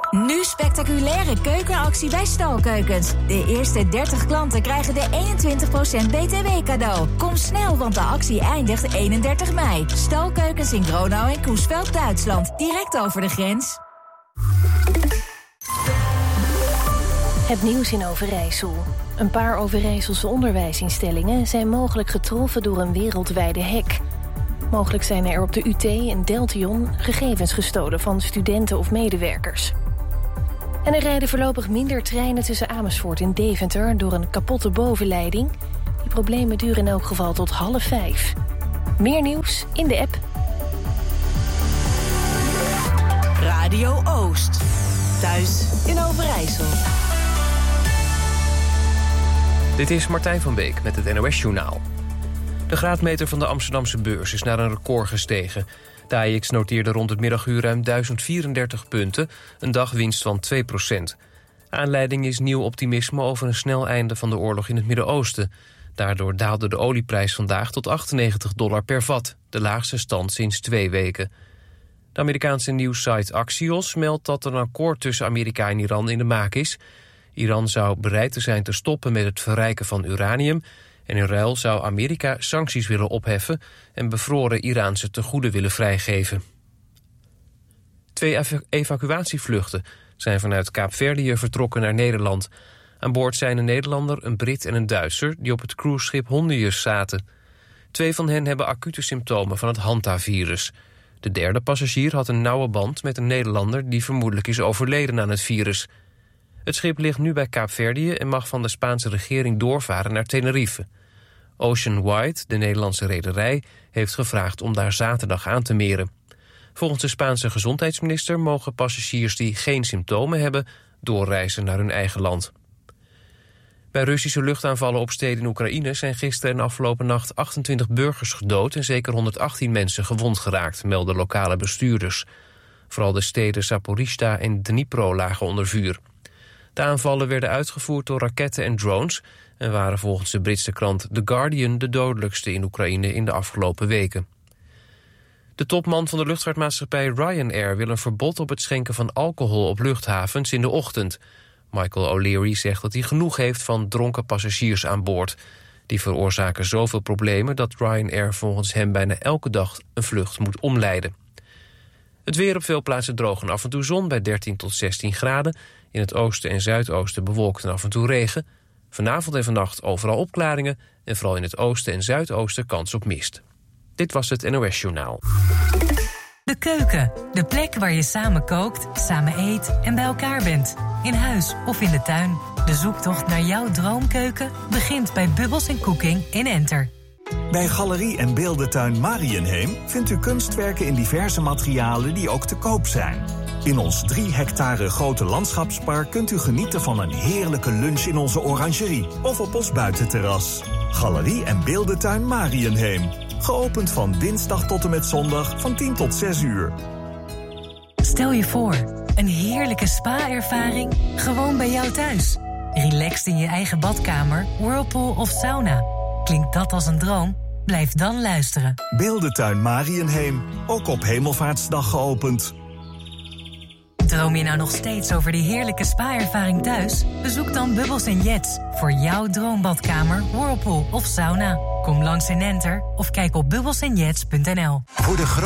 Nu spectaculaire keukenactie bij Stalkeukens. De eerste 30 klanten krijgen de 21% BTW cadeau. Kom snel, want de actie eindigt 31 mei. Stalkeukens in Gronau en Coesveld, Duitsland. Direct over de grens. Het nieuws in Overijssel. Een paar Overijsselse onderwijsinstellingen zijn mogelijk getroffen door een wereldwijde hack. Mogelijk zijn er op de UT en Deltion gegevens gestolen van studenten of medewerkers. En er rijden voorlopig minder treinen tussen Amersfoort en Deventer door een kapotte bovenleiding. Die problemen duren in elk geval tot 4:30. Meer nieuws in de app. Radio Oost. Thuis in Overijssel. Dit is Martijn van Beek met het NOS-journaal. De graadmeter van de Amsterdamse beurs is naar een record gestegen. De AEX noteerde rond het middaguur ruim 1034 punten, een dagwinst van 2%. Aanleiding is nieuw optimisme over een snel einde van de oorlog in het Midden-Oosten. Daardoor daalde de olieprijs vandaag tot $98 per vat, de laagste stand sinds 2 weken. De Amerikaanse nieuwssite Axios meldt dat er een akkoord tussen Amerika en Iran in de maak is. Iran zou bereid te zijn te stoppen met het verrijken van uranium, en in ruil zou Amerika sancties willen opheffen en bevroren Iraanse tegoeden willen vrijgeven. 2 evacuatievluchten zijn vanuit Kaapverdië vertrokken naar Nederland. Aan boord zijn een Nederlander, een Brit en een Duitser die op het cruiseschip Hondius zaten. 2 van hen hebben acute symptomen van het Hantavirus. De derde passagier had een nauwe band met een Nederlander die vermoedelijk is overleden aan het virus. Het schip ligt nu bij Kaapverdië en mag van de Spaanse regering doorvaren naar Tenerife. Ocean Wide, de Nederlandse rederij, heeft gevraagd om daar zaterdag aan te meren. Volgens de Spaanse gezondheidsminister mogen passagiers die geen symptomen hebben doorreizen naar hun eigen land. Bij Russische luchtaanvallen op steden in Oekraïne zijn gisteren en afgelopen nacht 28 burgers gedood en zeker 118 mensen gewond geraakt, melden lokale bestuurders. Vooral de steden Zaporizhzhia en Dnipro lagen onder vuur. De aanvallen werden uitgevoerd door raketten en drones en waren volgens de Britse krant The Guardian de dodelijkste in Oekraïne in de afgelopen weken. De topman van de luchtvaartmaatschappij Ryanair wil een verbod op het schenken van alcohol op luchthavens in de ochtend. Michael O'Leary zegt dat hij genoeg heeft van dronken passagiers aan boord. Die veroorzaken zoveel problemen dat Ryanair volgens hem bijna elke dag een vlucht moet omleiden. Het weer op veel plaatsen droog en af en toe zon bij 13 tot 16 graden. In het oosten en zuidoosten bewolkt en af en toe regen. Vanavond en vannacht overal opklaringen en vooral in het oosten en zuidoosten kans op mist. Dit was het NOS-journaal. De keuken, de plek waar je samen kookt, samen eet en bij elkaar bent. In huis of in de tuin. De zoektocht naar jouw droomkeuken begint bij Bubbles & Cooking in Enter. Bij Galerie en Beeldentuin Marienheem vindt u kunstwerken in diverse materialen die ook te koop zijn. In ons 3 hectare grote landschapspark kunt u genieten van een heerlijke lunch in onze orangerie of op ons buitenterras. Galerie en Beeldentuin Marienheem. Geopend van dinsdag tot en met zondag van 10 tot 6 uur. Stel je voor, een heerlijke spa-ervaring gewoon bij jou thuis. Relaxed in je eigen badkamer, whirlpool of sauna. Klinkt dat als een droom? Blijf dan luisteren. Beeldentuin Marienheem, ook op Hemelvaartsdag geopend. Droom je nou nog steeds over die heerlijke spa-ervaring thuis? Bezoek dan Bubbles & Jets voor jouw droombadkamer, whirlpool of sauna. Kom langs in Enter of kijk op bubbelsandjets.nl. Voor de